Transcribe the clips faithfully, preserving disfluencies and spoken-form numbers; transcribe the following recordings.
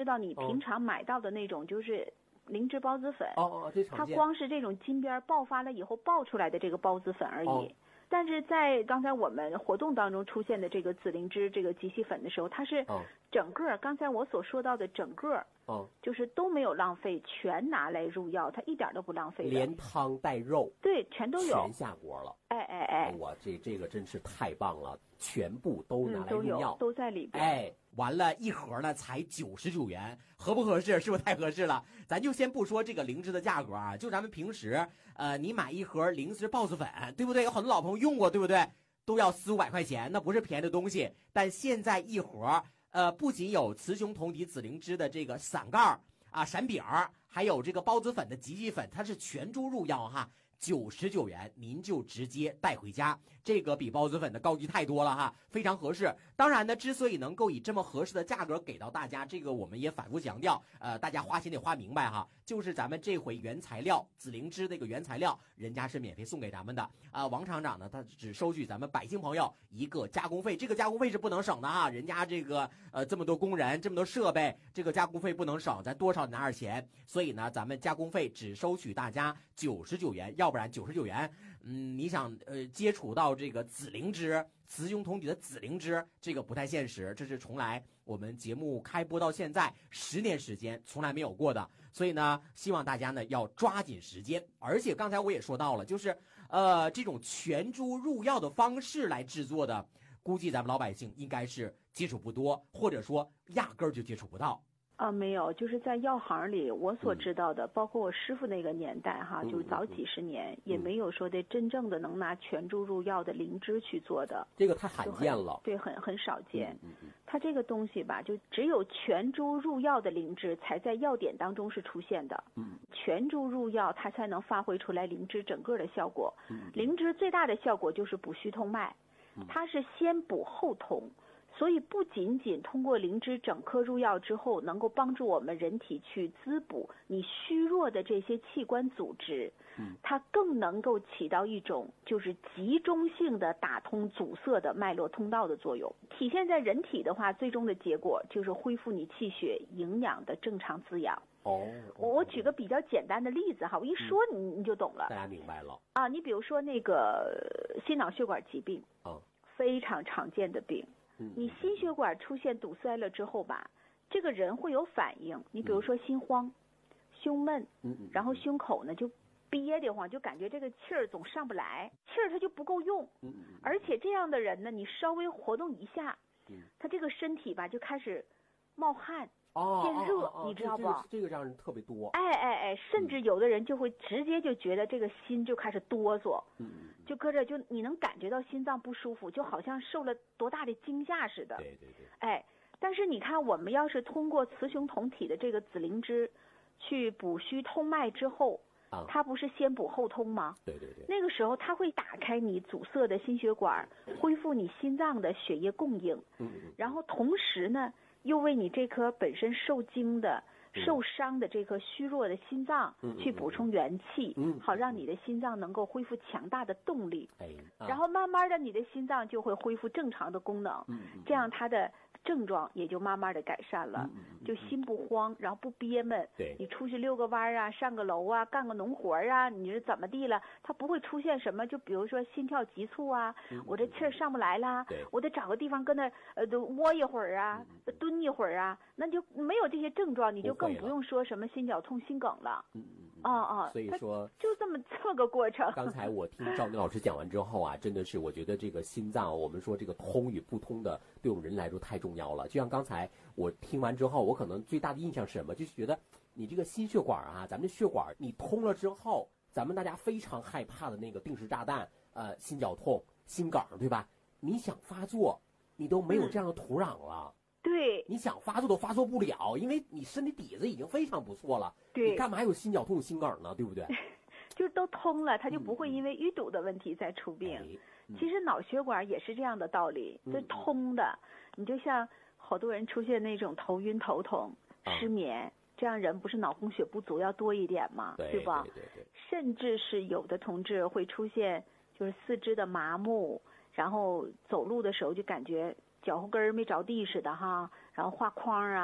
道你平常买到的那种就是灵芝孢子粉， 哦哦，这常它见。 光是这种筋边爆发了以后爆出来的这个孢子粉而已。 哦， 但是在刚才我们活动当中出现的这个紫灵芝这个极细粉的时候，它是整个刚才我所说到的整个， 哦， 就是都没有浪费，全拿来入药，它一点都不浪费的。 连汤带肉， 对，全都有， 全下锅了。 哎哎哎， 哇，这这个真是太棒了，全部都拿来入药， 嗯、都有，都在里边。 哎，完了，一盒呢才九十九元，合不合适？是不是太合适了？咱就先不说这个灵芝的价格啊，就咱们平时，呃，你买一盒灵芝孢子粉，对不对？有很多老朋友用过，对不对？都要四五百块钱，那不是便宜的东西。但现在一盒，呃，不仅有雌雄同体紫灵芝的这个散盖啊、闪饼，还有这个孢子粉的极细粉，它是全株入药哈。九十九元，您就直接带回家，这个比孢子粉的高级太多了哈，非常合适。当然呢，之所以能够以这么合适的价格给到大家，这个我们也反复强调，呃，大家花钱得花明白哈，就是咱们这回原材料紫灵芝这个原材料，人家是免费送给咱们的啊、呃。王厂长呢，他只收取咱们百姓朋友一个加工费，这个加工费是不能省的哈，人家这个呃这么多工人，这么多设备，这个加工费不能省，咱多少拿点钱，所以呢，咱们加工费只收取大家九十九元，要。要不然九十九元，嗯，你想呃接触到这个紫灵芝，雌雄同体的紫灵芝，这个不太现实，这是从来我们节目开播到现在十年时间从来没有过的，所以呢，希望大家呢要抓紧时间。而且刚才我也说到了，就是呃这种全株入药的方式来制作的，估计咱们老百姓应该是接触不多，或者说压根儿就接触不到。 啊，没有，就是在药行里，我所知道的，嗯、包括我师傅那个年代哈， 嗯、 就是早几十年，嗯、也没有说的真正的能拿全株入药的灵芝去做的， 这个太罕见了， 对，很很少见。 嗯嗯、 它这个东西吧，就只有全株入药的灵芝才在药典当中是出现的。 嗯， 全株入药，它才能发挥出来灵芝整个的效果。 嗯， 灵芝最大的效果就是补虚通脉，它是先补后通。所以不仅仅通过灵芝整颗入药之后，能够帮助我们人体去滋补你虚弱的这些器官组织， 嗯， 它更能够起到一种就是集中性的打通阻塞的脉络通道的作用。体现在人体的话，最终的结果就是恢复你气血营养的正常滋养。 哦， 我举个比较简单的例子哈，我一说你、嗯、你就懂了， 大家明白了啊。你比如说那个心脑血管疾病， 啊， 非常常见的病。你心血管出现堵塞了之后吧，这个人会有反应。你比如说心慌、嗯、胸闷，然后胸口呢就憋得慌，就感觉这个气儿总上不来，气儿它就不够用。而且这样的人呢，你稍微活动一下，他这个身体吧就开始冒汗。 哦， 变热， 哦哦哦、 你知道不？ 这个、这个让人特别多。 哎哎哎，甚至有的人就会直接就觉得这个心就开始哆嗦， 嗯， 就搁这就你能感觉到心脏不舒服，就好像受了多大的惊吓似的。 对对对。 哎，但是你看，我们要是通过雌雄同体的这个紫灵芝去补虚通脉之后， 啊， 它不是先补后通吗？ 对对对。 那个时候它会打开你阻塞的心血管，恢复你心脏的血液供应。 嗯嗯。 然后同时呢，又为你这颗本身受惊的、受伤的这颗虚弱的心脏去补充元气， 嗯， 好让你的心脏能够恢复强大的动力。 哎，啊、 然后慢慢的，你的心脏就会恢复正常的功能。 嗯， 这样它的症状也就慢慢的改善了， 嗯、 就心不慌，然后不憋闷。 对， 你出去遛个弯啊，上个楼啊，干个农活啊，你是怎么地了？它不会出现什么，就比如说心跳急促啊， 嗯、 我这气儿上不来啦，我得找个地方搁那呃窝一会儿啊， 嗯、 蹲一会儿啊，那就没有这些症状，你就更不用说什么心绞痛、心梗了。 嗯嗯啊啊， 所以说就这么这么个过程。 刚才我听赵宁老师讲完之后啊，真的是我觉得这个心脏，我们说这个通与不通的，对我们人来说太重要了。就像刚才我听完之后，我可能最大的印象是什么？就是觉得你这个心血管啊，咱们的血管你通了之后，咱们大家非常害怕的那个定时炸弹，呃，心绞痛、心梗，对吧？你想发作，你都没有这样的土壤了。 嗯，对， 你想发作都发作不了，因为你身体底子已经非常不错了。 对， 你干嘛还有心绞痛、心梗呢？对不对？ 就都通了，它就不会因为淤堵的问题再出病。 嗯嗯、 其实脑血管也是这样的道理，就通的。嗯、你就像好多人出现那种头晕头痛、失眠，啊、这样人不是脑供血不足要多一点吗？ 对， 对吧？ 对对对。 甚至是有的同志会出现就是四肢的麻木，然后走路的时候就感觉脚后跟儿没着地似的哈，然后画框啊，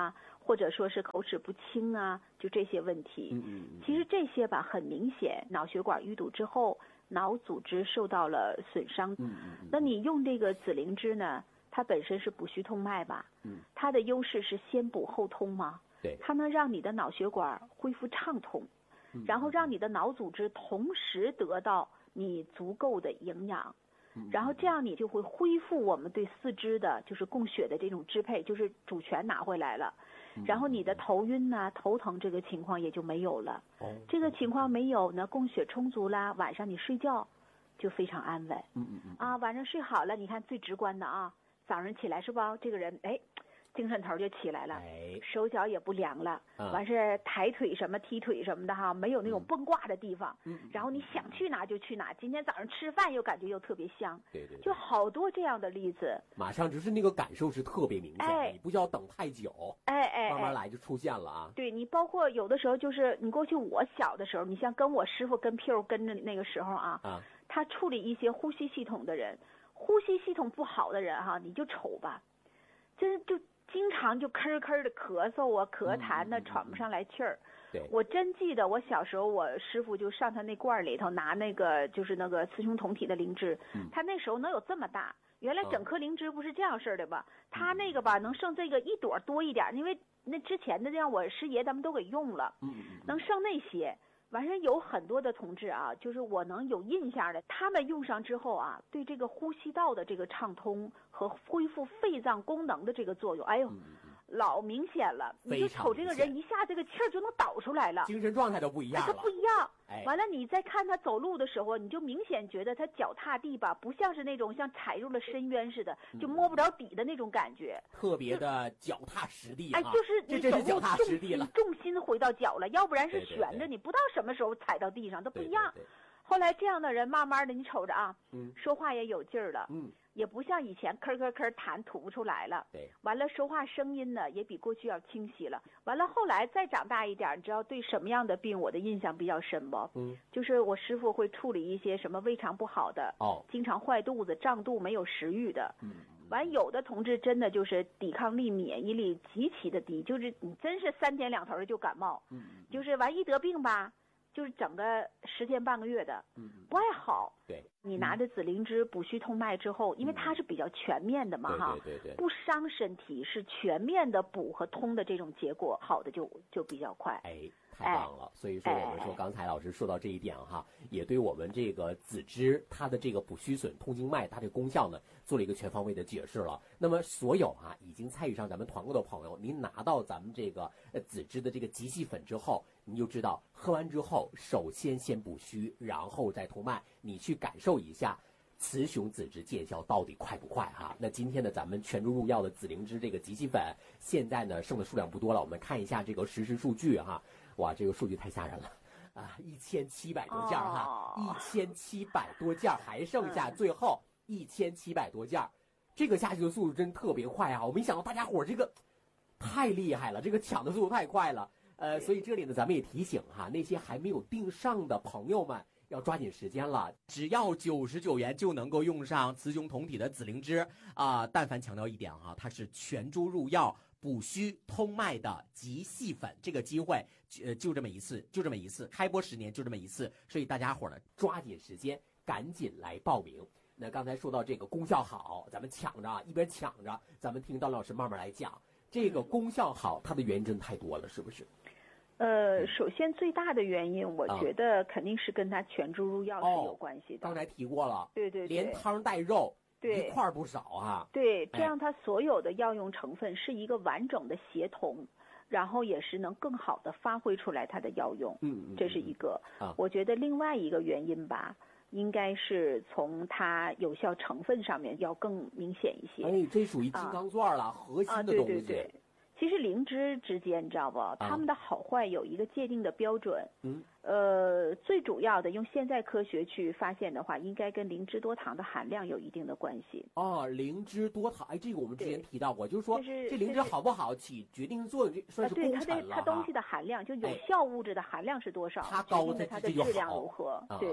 或者说是口齿不清啊，就这些问题。 嗯嗯嗯。 其实这些吧，很明显，脑血管淤堵之后，脑组织受到了损伤。 嗯嗯嗯。 那你用这个紫灵芝呢，它本身是补虚通脉吧？ 嗯。 它的优势是先补后通嘛？ 对。 它能让你的脑血管恢复畅通， 嗯、 然后让你的脑组织同时得到你足够的营养。然后这样你就会恢复我们对四肢的就是供血的这种支配，就是主权拿回来了。然后你的头晕呐、啊、头疼这个情况也就没有了。这个情况没有呢，供血充足啦，晚上你睡觉就非常安稳。 嗯嗯嗯。 啊，晚上睡好了，你看最直观的啊，早上起来是吧？这个人哎。精神头就起来了， 哎、 手脚也不凉了， 嗯、 完事抬腿什么踢腿什么的哈，没有那种崩挂的地方。 嗯、 然后你想去哪就去哪，今天早上吃饭又感觉又特别香。 对 对, 对。 就好多这样的例子。 马上就是那个感受是特别明显的， 哎、 你不需要等太久。 哎哎。 慢慢来就出现了啊。 对，你包括有的时候就是你过去我小的时候，你像跟我师傅跟屁股跟着那个时候啊， 啊， 他处理一些呼吸系统的人，呼吸系统不好的人哈、啊，你就瞅吧，真就。经常就咳咳的咳嗽啊，咳痰的、嗯嗯嗯、喘不上来气儿。 对， 我真记得我小时候，我师傅就上他那罐里头拿那个就是那个雌雄同体的灵芝、嗯，他那时候能有这么大。原来整颗灵芝不是这样式的吧？嗯、他那个吧能剩这个一朵多一点，因为那之前的这样我师爷他们都给用了， 嗯嗯， 能剩那些。完事有很多的同志啊，就是我能有印象的，他们用上之后啊，对这个呼吸道的这个畅通和恢复肺脏功能的这个作用，哎呦， 嗯、 老明显了。你就瞅这个人一下这个气儿就能导出来了， 精神状态都不一样了。 他不一样。 哎， 完了你再看他走路的时候，你就明显觉得他脚踏地吧，不像是那种像踩入了深渊似的，就摸不着底的那种感觉。 嗯、特别的脚踏实地、啊。 哎，就是你走路脚踏实地了， 重心回到脚了，要不然是悬着， 对对对， 你不知道什么时候踩到地上，都不一样。 对对对， 后来这样的人慢慢的，你瞅着啊， 嗯， 说话也有劲儿了， 嗯， 也不像以前咳咳咳痰吐不出来了。 对， 完了说话声音呢也比过去要清晰了。完了后来再长大一点，你知道对什么样的病我的印象比较深不？ 嗯， 就是我师傅会处理一些什么胃肠不好的， 哦， 经常坏肚子、胀肚、没有食欲的。 嗯。 完有的同志真的就是抵抗力、免疫力极其的低，就是你真是三天两头的就感冒， 嗯， 就是完一得病吧，就是整个十天半个月的， 嗯， 不爱好。 对， 你拿着紫灵芝补虚通脉之后，因为它是比较全面的嘛，哈、 嗯，对对对， 不伤身体，是全面的补和通的这种结果，好的就就比较快。 哎，太棒了！哎、所以说我们说刚才老师说到这一点哈，哎、也对我们这个紫芝它的这个补虚损、通经脉它这个功效呢，做了一个全方位的解释了。那么所有啊已经参与上咱们团购的朋友，您拿到咱们这个呃紫芝的这个极细粉之后，你就知道喝完之后，首先先补虚，然后再通脉，你去感受一下雌雄紫芝见效到底快不快哈？那今天呢，咱们全株入药的紫灵芝这个极细粉，现在呢剩的数量不多了，我们看一下这个实时数据哈。哇，这个数据太吓人了啊！一千七百多件哈，一千七百多件，还剩下最后一千七百多件，这个下去的速度真特别快啊！我没想到大家伙这个太厉害了，这个抢的速度太快了。呃，所以这里呢，咱们也提醒哈，那些还没有订上的朋友们，要抓紧时间了，只要九十九元就能够用上雌雄同体的紫灵芝啊、呃！但凡强调一点哈，它是全株入药。补虚通脉的极细粉，这个机会，呃，就这么一次，就这么一次，开播十年就这么一次，所以大家伙呢，抓紧时间，赶紧来报名。那刚才说到这个功效好，咱们抢着，一边抢着，咱们听段老师慢慢来讲。这个功效好，它的原因真太多了，是不是？ 呃，首先最大的原因，我觉得肯定是跟它全株入药是有关系的。 哦、刚才提过了， 对对对， 连汤带肉。 对， 一块不少啊。 对，这样它所有的药用成分是一个完整的协同，然后也是能更好的发挥出来它的药用。 嗯嗯， 这是一个。 啊， 我觉得另外一个原因吧，应该是从它有效成分上面要更明显一些。 哎，这属于金刚钻了，啊、核心的东西。 啊，对对对。其实灵芝之间，你知道不？它们的好坏有一个界定的标准。 嗯。 呃，最主要的用现在科学去发现的话，应该跟灵芝多糖的含量有一定的关系。 哦，灵芝多糖，哎，这个我们之前提到过，就是说是这灵芝好不好起决定作用，这算是功臣了、啊、 对它的它东西的含量，就有效物质的含量是多少， 它高， 它的质量如何？ 啊、 对。 啊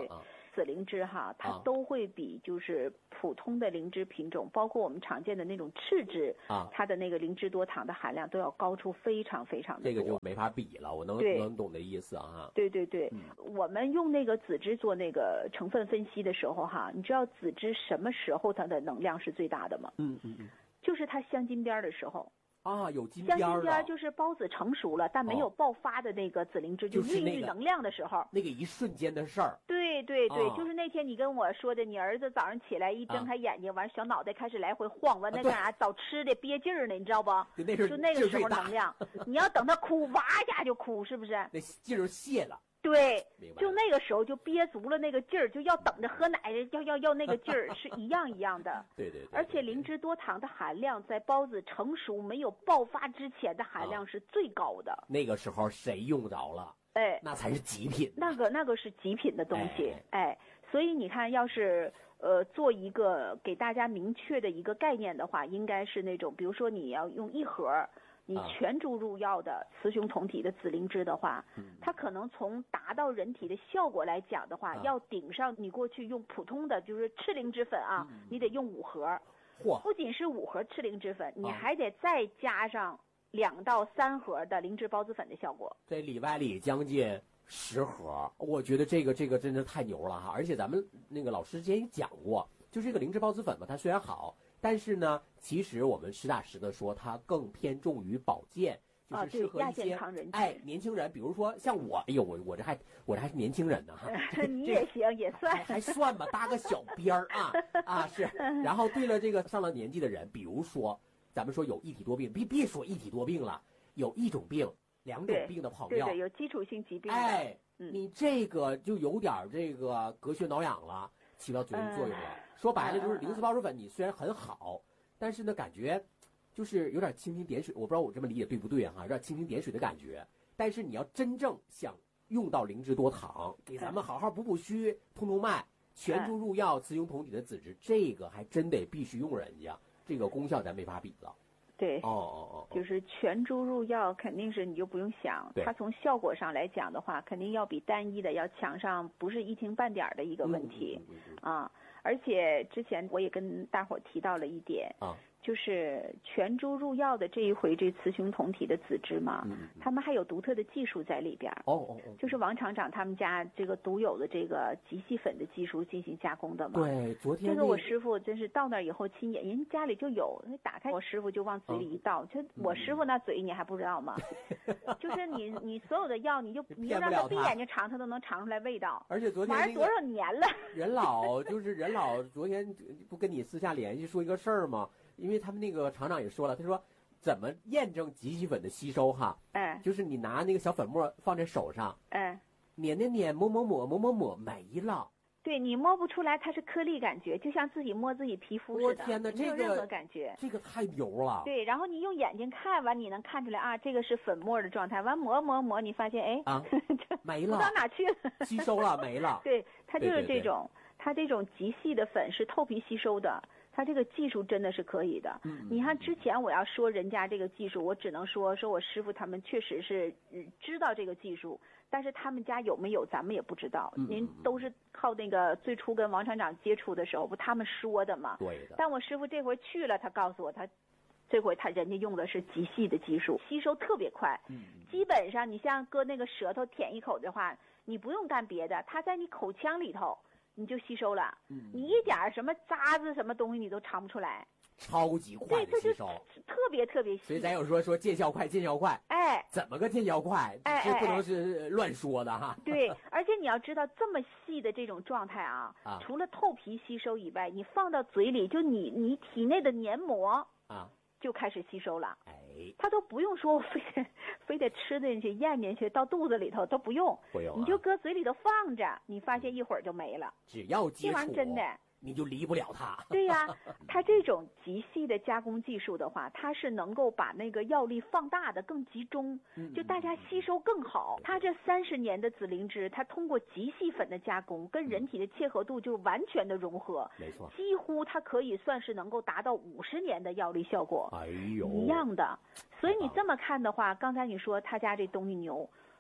死灵芝哈，它啊都会比就是普通的灵芝品种，包括我们常见的那种赤芝啊， 它的那个灵芝多糖的含量都要高出非常非常的多。 这个就没法比了，我能对能懂的意思啊。 对对对， 嗯我们用那个紫芝做那个成分分析的时候哈，你知道紫芝什么时候它的能量是最大的吗？ 嗯嗯嗯。 就是它镶金边儿的时候。 啊，有金镶边儿金边儿的， 就是孢子成熟了，但没有爆发的那个紫灵芝， 就是那个孕育能量的时候。 那个一瞬间的事儿。 对对对， 啊就是那天你跟我说的，你儿子早上起来一睁开眼睛，完小脑袋开始来回晃，完那干啥找吃的憋劲儿呢，你知道不？ 就那时候就那个时劲儿最大候能量，你要等他哭，哇一下就哭，是不是？ 那劲儿泄了。 对明，白就那个时候就憋足了那个劲儿，就要等着喝奶，要要要那个劲儿，是一样一样的。 对对对。 而且灵芝多糖的含量在孢子成熟没有爆发之前的含量是最高的。 那个时候谁用着了？ 哎， 那才是极品。 那个那个是极品的东西， 哎哎，所以你看，要是呃做一个给大家明确的一个概念的话，应该是那种，比如说你要用一盒。你全株入药的雌雄同体的紫灵芝的话， 嗯、 它可能从达到人体的效果来讲的话， 啊、 要顶上你过去用普通的就是赤灵芝粉啊， 嗯、 你得用五盒。 嚯！ 不仅是五盒赤灵芝粉，你啊、 还得再加上两到三盒的灵芝孢子粉的效果。 这里外里将近十盒，我觉得这个这个真的太牛了哈！而且咱们那个老师之前也讲过，就这个灵芝孢子粉嘛，它虽然好。但是呢，其实我们实打实的说，它更偏重于保健，就是适合一些、 啊、 哎年轻人，比如说像我，哎呦我我这还我这还是年轻人呢哈， 你也行也算还还算吧，搭个小边儿啊啊是。然后对了，这个上了年纪的人，比如说咱们说有一体多病，别别说一体多病了，有一种病、两种病的朋友， 对对，有基础性疾病的， 哎， 嗯、 你这个就有点这个隔血挠痒了。起到作用作用了，嗯、说白了就是灵芝孢子粉，你虽然很好，但是呢，感觉就是有点蜻蜓点水。我不知道我这么理解对不对哈，有点蜻蜓点水的感觉。但是你要真正想用到灵芝多糖，给咱们好好补补虚、通通脉，全株入药、雌雄同体的紫芝，这个还真得必须用人家，这个功效咱没法比了。 对， 哦哦哦， 就是全株入药，肯定是你就不用想，它从效果上来讲的话，肯定要比单一的要强上不是一丁半点的一个问题、 嗯嗯嗯嗯、 啊。而且之前我也跟大伙儿提到了一点啊， 就是全株入药的这一回这雌雄同体的紫芝嘛， 嗯嗯、 他们还有独特的技术在里边。 哦哦哦， 就是王厂长他们家这个独有的这个极细粉的技术进行加工的嘛。 对，昨天、 这个我师傅真是到那儿以后亲眼，人家里就有，打开我师傅就往嘴里一倒，就、嗯、我师傅那嘴你还不知道吗？就是你你所有的药你就你就让他闭眼睛尝，他都能尝出来味道。 而且昨天、 那个、玩多少年了？ 人老就是人老，昨天不跟你私下联系说一个事儿吗？因为他们那个厂长也说了，他说怎么验证极细粉的吸收哈？ 哎， 就是你拿那个小粉末放在手上， 哎， 捻捻捻，抹抹抹，抹抹抹，没了。 对你摸不出来，它是颗粒感觉，就像自己摸自己皮肤似的。 我天哪， 没有任何感觉， 这个太牛了。 对，然后你用眼睛看完，你能看出来啊，这个是粉末的状态。完磨磨磨，你发现哎， 啊，没了， 不知道哪去了， 吸收了，没了。 对，它就是这种， 对对对它这种极细的粉是透皮吸收的。它这个技术真的是可以的。 嗯， 你看之前我要说人家这个技术，我只能说说我师傅他们确实是知道这个技术，但是他们家有没有咱们也不知道。 嗯、 您都是靠那个最初跟王厂长接触的时候不他们说的嘛？ 对的。 但我师傅这回去了，他告诉我他这回他人家用的是极细的技术，吸收特别快。 嗯， 基本上你像搁那个舌头舔一口的话，你不用干别的，它在你口腔里头。你就吸收了， 嗯， 你一点什么渣子什么东西你都尝不出来， 超级快的吸收， 特别特别细。 所以咱有说说见效快，见效快， 哎， 怎么个见效快？ 哎， 这不能是乱说的哈。 对，而且你要知道这么细的这种状态啊， 啊除了透皮吸收以外，你放到嘴里，就你你体内的黏膜啊就开始吸收了。 哎， 他都不用说我非得非得吃进去咽进去到肚子里头都不用， 不用、啊， 你就搁嘴里头放着，你发现一会儿就没了。 只要接触， 这玩意儿真的。 你就离不了它。 对呀、啊，它这种极细的加工技术的话，它是能够把那个药力放大的更集中，就大家吸收更好。它这三十年的紫灵芝，它通过极细粉的加工，跟人体的切合度就完全的融合。 没错， 几乎它可以算是能够达到五十年的药力效果。 哎呦， 一样的。所以你这么看的话，刚才你说他家这东西牛。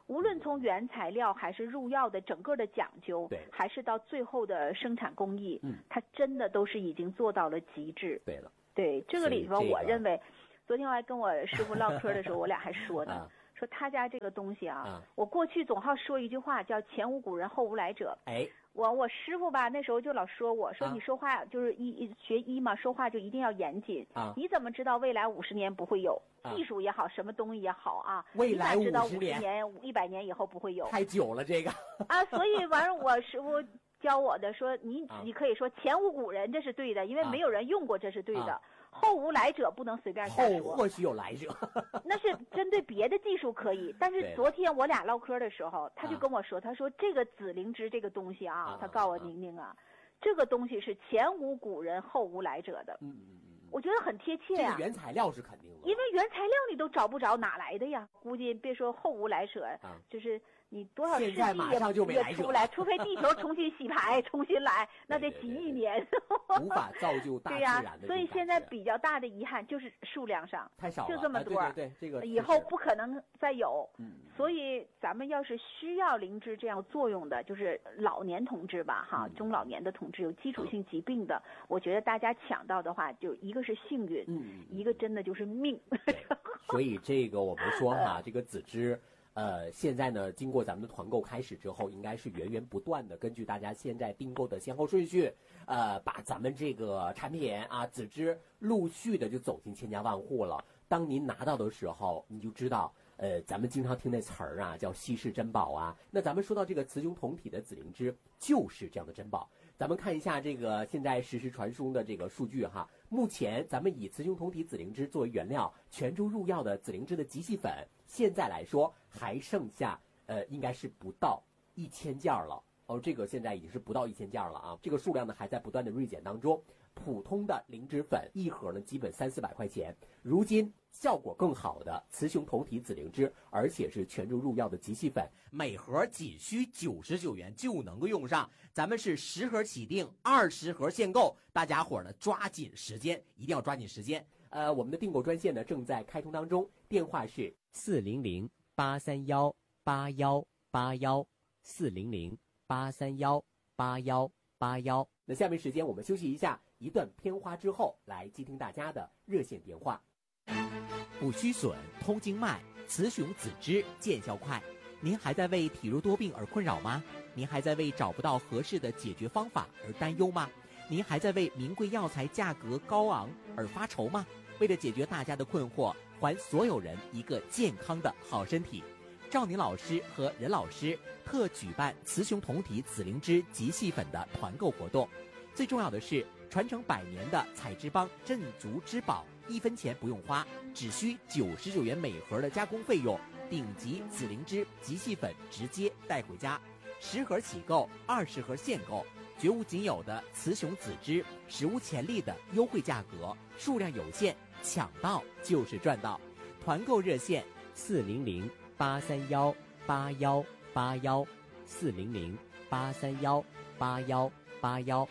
无论从原材料还是入药的整个的讲究， 对， 还是到最后的生产工艺， 嗯， 它真的都是已经做到了极致。 对了， 对这个里头， 这个、 我认为，昨天我还跟我师傅唠嗑的时候，我俩还说呢。 啊说他家这个东西啊， 啊我过去总好说一句话，叫前无古人后无来者。 哎， 我我师傅吧，那时候就老说我说啊你说话就是医学医嘛，说话就一定要严谨啊。 你怎么知道未来五十年不会有啊技术也好，什么东西也好啊？ 未来你咋知道五十年、一百年以后不会有？ 太久了这个啊，所以完了，我师傅教我的说，你啊你可以说前无古人，这是对的，因为啊没有人用过，这是对的。 啊后无来者不能随便瞎后说， 或许有来者。 那是针对别的技术可以，但是对昨天我俩唠嗑的时候，他就啊跟我说，他说这个紫灵芝这个东西啊， 啊他告诉我宁宁啊，这个东西是前无古人后无来者的， 嗯嗯嗯， 我觉得很贴切呀、 这个原材料是肯定的， 因为原材料你都找不着，哪来的呀？估计别说后无来者， 啊就是你多少世纪现在马上就没也来者出不来，除非地球重新洗牌，重新来，那得几亿年。 无法造就大对呀、 自然的。 所以现在比较大的遗憾就是数量上太少了， 就这么多， 啊、对对对，这个以后不可能再有。 嗯， 所以咱们要是需要灵芝这样作用的，就是老年同志吧，哈， 嗯、 中老年的同志有基础性疾病的，嗯、我觉得大家抢到的话，就一个是幸运， 嗯， 一个真的就是命。 所以这个我们说哈，这个紫芝。呃，现在呢，经过咱们的团购开始之后，应该是源源不断的根据大家现在订购的先后顺序，呃，把咱们这个产品啊，紫芝陆续的就走进千家万户了。当您拿到的时候，你就知道，呃，咱们经常听那词儿啊，叫稀世珍宝啊。那咱们说到这个雌雄同体的紫灵芝，就是这样的珍宝。咱们看一下这个现在实时传输的这个数据哈，目前咱们以雌雄同体紫灵芝作为原料，全株入药的紫灵芝的极细粉，现在来说还剩下呃应该是不到一千件了哦，这个现在已经是不到一千件了啊，这个数量呢还在不断的锐减当中。普通的灵芝粉一盒呢基本三四百块钱，如今效果更好的雌雄同体紫灵芝，而且是全株入药的极细粉，每盒仅需九十九元就能够用上。咱们是十盒起订，二十盒限购，大家伙呢抓紧时间，一定要抓紧时间。呃，我们的订购专线呢正在开通当中，电话是四零零八三幺八幺八幺四零零八三幺八幺八幺。 那下面时间我们休息一下，一段片花之后来接听大家的热线电话。 补虚损、通经脉，雌雄紫芝见效快。您还在为体弱多病而困扰吗？您还在为找不到合适的解决方法而担忧吗？您还在为名贵药材价格高昂而发愁吗？为了解决大家的困惑，还所有人一个健康的好身体，赵宁老师和任老师特举办雌雄同体紫灵芝极细粉的团购活动。最重要的是，传承百年的彩之邦镇族之宝，一分钱不用花，只需九十九元每盒的加工费用，顶级紫灵芝极细粉直接带回家，十盒起购，二十盒限购，绝无仅有的雌雄紫芝，史无前例的优惠价格，数量有限，抢到就是赚到。团购热线四零零八三幺八幺八幺四零零八三幺八幺八幺。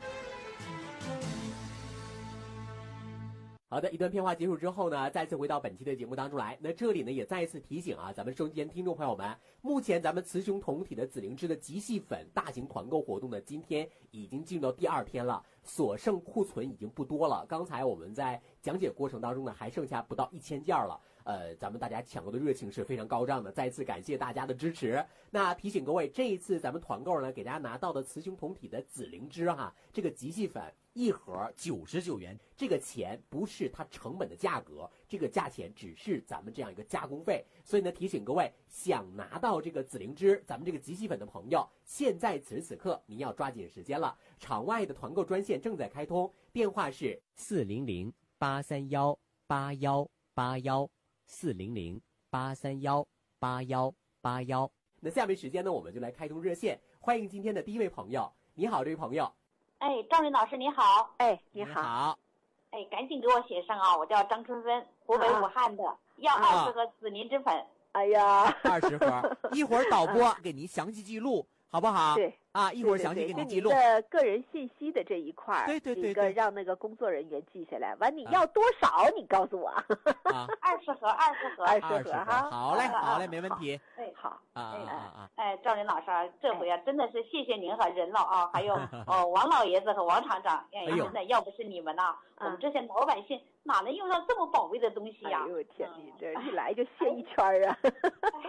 好的，一段片花结束之后呢，再次回到本期的节目当中来。那这里呢，也再一次提醒啊，咱们收音间听众朋友们，目前咱们雌雄同体的紫灵芝的极细粉大型团购活动呢，今天已经进入到第二天了，所剩库存已经不多了。刚才我们在讲解过程当中呢，还剩下不到一千件了。呃，咱们大家抢购的热情是非常高涨的，再次感谢大家的支持。那提醒各位，这一次咱们团购呢，给大家拿到的雌雄同体的紫灵芝哈，这个极细粉一盒九十九元，这个钱不是它成本的价格，这个价钱只是咱们这样一个加工费。所以呢，提醒各位，想拿到这个紫灵芝，咱们这个极细粉的朋友，现在此时此刻您要抓紧时间了。场外的团购专线正在开通，电话是四零零八三幺八幺八幺。四零零八三幺八幺八幺。 那下面时间呢，我们就来开通热线，欢迎今天的第一位朋友。你好，这位朋友。 哎，赵云老师你好。 哎， 你好。你好。 哎，赶紧给我写上啊！我叫张春芬，湖北武汉的，啊、要二十盒紫灵芝粉。 哎呀， 二十盒，一会儿导播给您详细记录。好不好？ 对啊，一会儿详细给你记录。 对对对，你的个人信息的这一块， 对对对， 一个让那个工作人员记下来。完，你要多少？啊、你告诉我。 啊，二十盒，二十盒， 二十盒哈。 好嘞，好嘞，没问题。 哎，好。 好。 啊啊啊！ 哎，赵林老师啊，这回啊，真的是谢谢您和任老啊，还有哦王老爷子和王厂长，哎，真的要不是你们呐，我们这些老百姓哪能用上这么宝贵的东西呀？ 哎呦天，你这一来就谢一圈啊！